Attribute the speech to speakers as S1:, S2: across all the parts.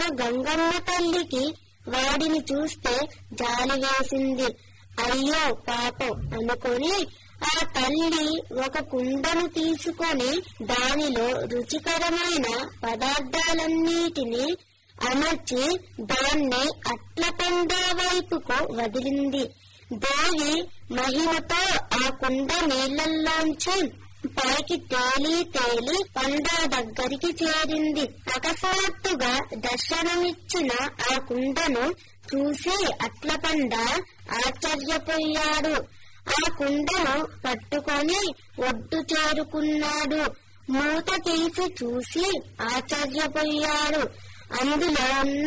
S1: గంగమ్మ తల్లికి వాడిని చూస్తే జాలి వేసింది. అయ్యో పాపం అనుకొని ఆ తల్లి ఒక కుండను తీసుకొని దానిలో రుచికరమైన పదార్థాలన్నిటినీ అమర్చి దాన్ని అట్లపండ వైపుకు వదిలింది. దేవి మహిమతో ఆ కుండ నీళ్లల్లోంచి పైకి తేలి పండ దగ్గరికి చేరింది. అకస్మాత్తుగా దర్శనమిచ్చిన ఆ కుండను చూసి అట్లపండ ఆశ్చర్యపోయాడు. ఆ కుండను పట్టుకొని ఒడ్డు చేరుకున్నాడు. మూత తీసి చూసి ఆశ్చర్యపోయాడు. అందులో ఉన్న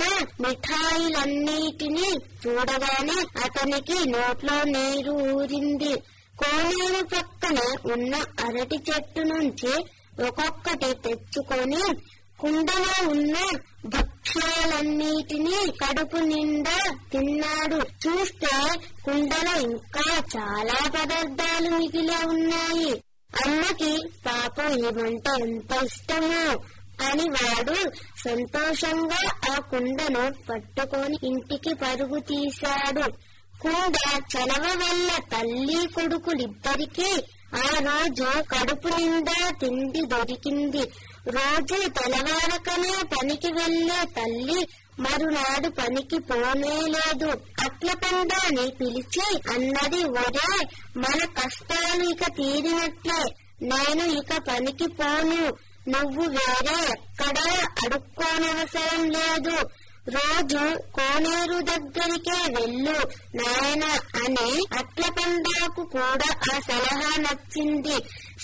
S1: మిఠాయిలన్నిటినీ చూడగానే అతనికి నోట్లో నీరు ఊరింది. కోనేరు పక్కన ఉన్న అరటి చెట్టు నుంచి ఒక్కొక్కటి తెచ్చుకొని కుండలో ఉన్న భక్ష్యాలన్నిటినీ కడుపు నిండా తిన్నాడు. చూస్తే కుండలో ఇంకా చాలా పదార్థాలు మిగిలి ఉన్నాయి. అమ్మకి పాపం ఇవంటే ఎంత ఇష్టమో అని వాడు సంతోషంగా ఆ కుండను పట్టుకొని ఇంటికి పరుగు తీశాడు. కుండ చలవ వల్ల తల్లి కొడుకులిద్దరికీ ఆ రోజు కడుపు నిండా తిండి దొరికింది. రోజు తెల్లవారకనే పనికి వెళ్లే తల్లి మరునాడు పనికి పోనేలేదు. అట్లపండాని పిలిచి అన్నది, ఒరే, మన కష్టాలు ఇక తీరినట్లే. నేను ఇక పనికి పోను. నువ్వు వేరే ఎక్కడా అడుక్కోనవసరం లేదు. రోజు కోనేరు దగ్గరికే వెళ్ళు నాయన అని అట్లపండాకు కూడా ఆ సలహా నచ్చింది.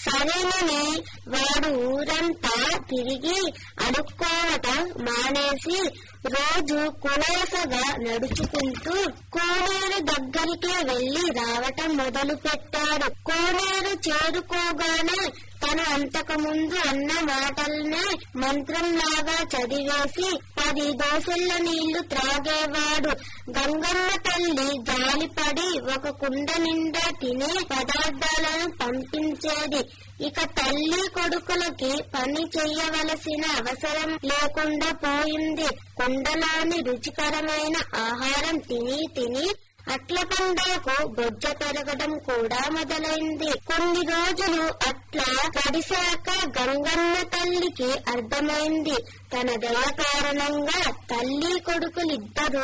S1: సరేనని వాడు ఊరంతా తిరిగి అడుక్కోవటం మానేసి రోజు కులాసగా నడుచుకుంటూ కోనేరు దగ్గరికే వెళ్లి రావటం మొదలు పెట్టాడు. కోనేరు చేరుకోగానే తను అంతకు ముందు అన్న మాటల్నే మంత్రంలాగా చదివేసి 10 దోసెళ్ల నీళ్లు త్రాగేవాడు. గంగమ్మ తల్లి జాలిపడి ఒక కుండ నిండా తినే పదార్థాలను పంపించేది. ఇక తల్లి కొడుకులకి పని చెయ్యవలసిన అవసరం లేకుండా పోయింది. కుండలోని రుచికరమైన ఆహారం తిని అట్లపండాకు బొజ్జ పెరగడం కూడా మొదలైంది. కొన్ని రోజులు అట్లా గడిశాక గంగమ్మ తల్లికి అర్థమైంది, తన దయ కారణంగా తల్లి కొడుకులిద్దరూ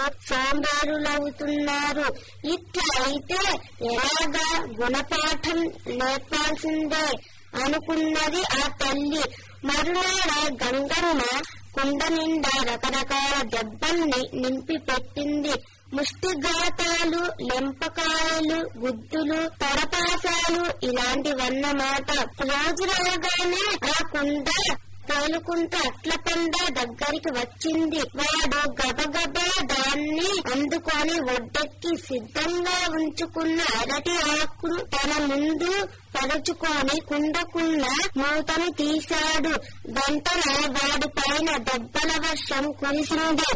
S1: సోంబేరులవుతున్నారు. ఇట్లా అయితే ఎలాగా గుణపాఠం నేర్పాల్సిందే అనుకున్నది ఆ తల్లి. మరునాడ గంగమ్మ కుండ నిండా రకరకాల దెబ్బల్ని నింపి పెట్టింది. ముష్టిఘాతాలు, లెంపకాయలు, గుద్దులు, తరపాసాలు ఇలాంటివన్నమాట. రోజు రాగానే ఆ కుండ తేలుకుంటూ అట్లపండ దగ్గరికి వచ్చింది. వాడు గబగబా దాన్ని అందుకొని ఒడ్డెక్కి సిద్ధంగా ఉంచుకున్న అరటి ఆకును తన ముందు పరుచుకొని కుండకున్న మూతను తీశాడు. వెంటనే వాడి పైన దెబ్బల వర్షం కురిసింది.